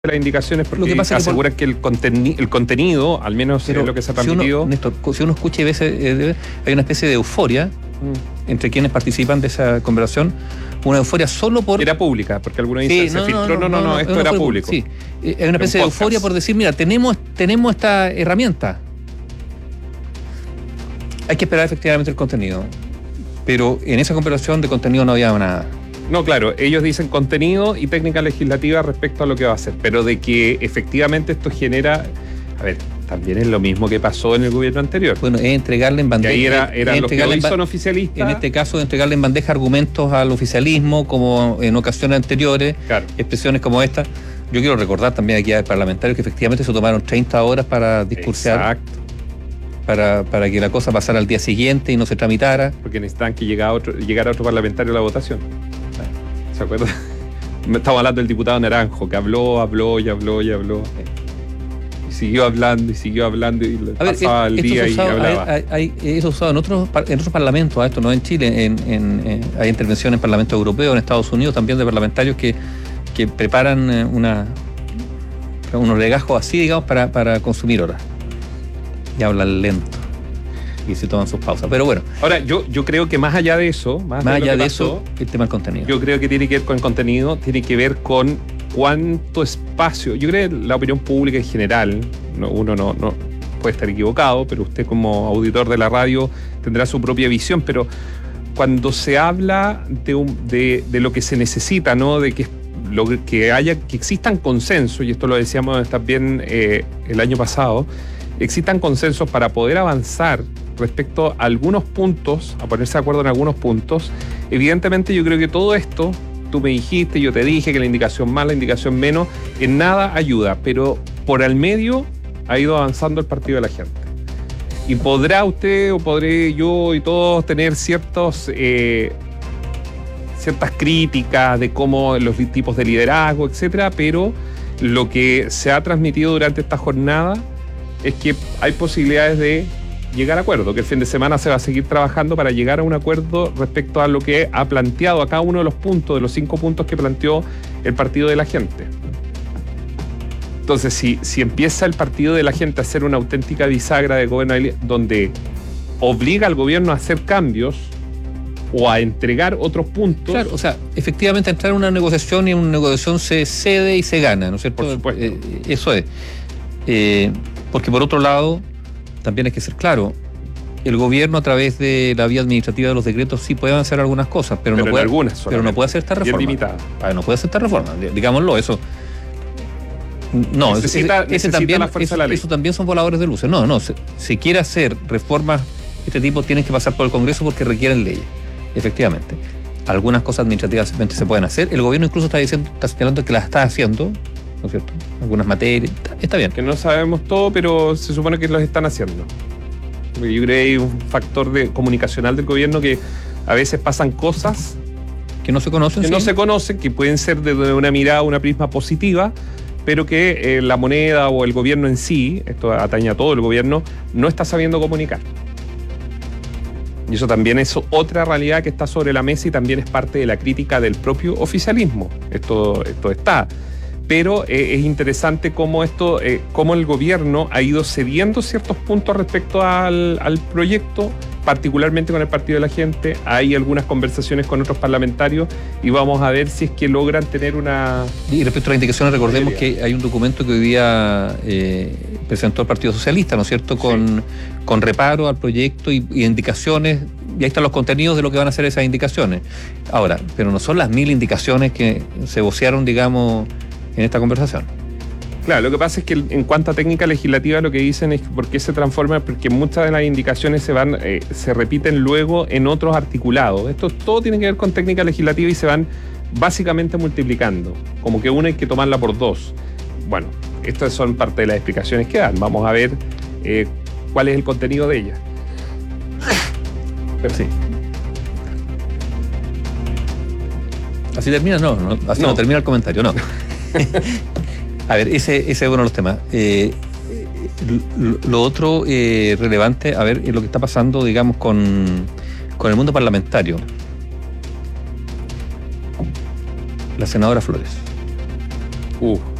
las indicaciones porque Lo que pasa es que aseguran que el contenido, al menos es lo que se ha transmitido. Si uno escucha y ve, hay una especie de euforia entre quienes participan de esa conversación, una euforia solo por... Era pública, porque algunos dicen, se filtró, no, esto era público. Sí, hay una especie de euforia por decir, mira, tenemos esta herramienta. Hay que esperar efectivamente el contenido. Pero en esa conversación de contenido no había nada. No, claro, ellos dicen contenido y técnica legislativa respecto a lo que va a hacer, pero de que efectivamente esto genera... A ver, también es lo mismo que pasó en el gobierno anterior. Bueno, es entregarle en bandeja... Y ahí eran los que hoy son oficialistas. En este caso, entregarle en bandeja argumentos al oficialismo, como en ocasiones anteriores, claro. Expresiones como esta. Yo quiero recordar también aquí a parlamentarios que efectivamente se tomaron 30 horas para discursar. Exacto. Para que la cosa pasara al día siguiente y no se tramitara. Porque necesitaban que llegara otro parlamentario a la votación. ¿Se acuerdan? Estamos hablando del diputado Naranjo, que habló. Y siguió hablando y pasaba el día y hablaba. Eso usado en otros parlamentos, esto no en Chile, hay intervenciones en parlamentos europeos, en Estados Unidos también de parlamentarios que preparan unos legajos así, digamos, para consumir horas. Y hablan lento. Y se toman sus pausas. Pero bueno. Ahora, yo creo que más allá de eso, el tema del contenido. Yo creo que tiene que ver con el contenido, tiene que ver con cuánto espacio. Yo creo que la opinión pública en general, uno no puede estar equivocado, pero usted como auditor de la radio tendrá su propia visión, pero cuando se habla de lo que se necesita, ¿no? De que existan consensos, y esto lo decíamos también el año pasado, existan consensos para poder avanzar respecto a algunos puntos, a ponerse de acuerdo en algunos puntos. Evidentemente yo creo que todo esto, tú me dijiste, yo te dije que la indicación más, la indicación menos, en nada ayuda, pero por al medio ha ido avanzando el partido de la gente. Y podrá usted o podré yo y todos tener ciertas críticas de cómo los tipos de liderazgo, etcétera, pero lo que se ha transmitido durante esta jornada es que hay posibilidades de llegar a acuerdo, que el fin de semana se va a seguir trabajando para llegar a un acuerdo respecto a lo que ha planteado a cada uno de los puntos, de los 5 puntos que planteó el partido de la gente. Entonces, si empieza el partido de la gente a hacer una auténtica bisagra de gobernabilidad, donde obliga al gobierno a hacer cambios o a entregar otros puntos... Claro, o sea, efectivamente entrar en una negociación y en una negociación se cede y se gana, ¿no es cierto? Por supuesto. Eso es. Porque por otro lado, también hay que ser claro, el gobierno a través de la vía administrativa de los decretos sí puede hacer algunas cosas, pero no puede hacer esta reforma. No puede hacer esta reforma, digámoslo, eso. No, necesita la fuerza de la ley. Eso también son voladores de luces. No, si quiere hacer reformas de este tipo, tienen que pasar por el Congreso porque requieren leyes, efectivamente. Algunas cosas administrativamente se pueden hacer. El gobierno incluso está señalando que las está haciendo, ¿no es cierto? Algunas materias, está bien. Que no sabemos todo, pero se supone que los están haciendo. Porque yo creo que hay un factor comunicacional del gobierno que a veces pasan cosas que no se conocen. No se conocen, que pueden ser desde una mirada, una prisma positiva, pero que la moneda o el gobierno en sí, esto atañe a todo el gobierno, no está sabiendo comunicar. Y eso también es otra realidad que está sobre la mesa y también es parte de la crítica del propio oficialismo. Esto está. Pero es interesante cómo el gobierno ha ido cediendo ciertos puntos respecto al proyecto, particularmente con el Partido de la Gente. Hay algunas conversaciones con otros parlamentarios y vamos a ver si es que logran tener una... Y respecto a las indicaciones, recordemos que hay un documento que hoy día presentó el Partido Socialista, ¿no es cierto?, con reparo al proyecto y indicaciones, y ahí están los contenidos de lo que van a hacer esas indicaciones. Ahora, pero no son las 1000 indicaciones que se vocearon, digamos, en esta conversación. Claro, lo que pasa es que en cuanto a técnica legislativa lo que dicen es por qué se transforma, porque muchas de las indicaciones se repiten luego en otros articulados. Esto todo tiene que ver con técnica legislativa y se van básicamente multiplicando, como que una hay que tomarla por 2. Bueno, estas son parte de las explicaciones que dan. Vamos a ver cuál es el contenido de ellas. Pero sí. ¿Así termina? No, así no termina el comentario, no. A ver, ese es uno de los temas. Lo otro relevante, a ver, es lo que está pasando, digamos, con el mundo parlamentario. La senadora Flores.